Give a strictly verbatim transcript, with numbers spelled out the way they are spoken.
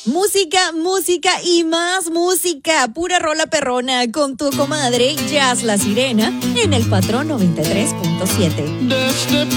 Música, música y más música. Pura rola perrona con tu comadre Jazz La Sirena en el Patrón noventa y tres punto siete.